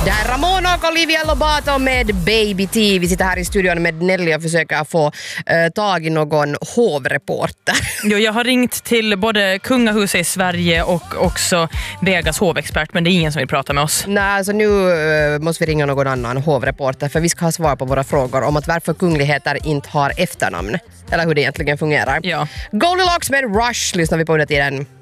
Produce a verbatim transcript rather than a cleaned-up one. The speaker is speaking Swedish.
Det här är Ramona och Olivia Lobato med Baby T. Vi sitter här i studion med Nelly och försöker få uh, tag i någon hovreporter. Jo, jag har ringt till både kungahuset i Sverige och också Vegas hovexpert, men det är ingen som vill prata med oss. Nej, alltså nu uh, måste vi ringa någon annan hovreporter för vi ska ha svar på våra frågor om att varför kungligheter inte har efternamn. Eller hur det egentligen fungerar. Ja. Goldilocks med Rush lyssnar vi på under tiden.